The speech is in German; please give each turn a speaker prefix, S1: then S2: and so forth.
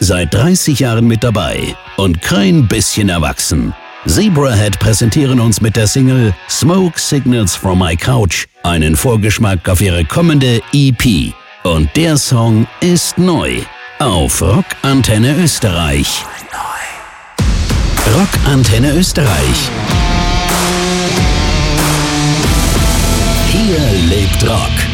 S1: Seit 30 Jahren mit dabei und kein bisschen erwachsen. Zebrahead präsentieren uns mit der Single Smoke Signals from My Couch einen Vorgeschmack auf ihre kommende EP. Und der Song ist neu auf Rock Antenne Österreich. Rock Antenne Österreich. Hier lebt Rock.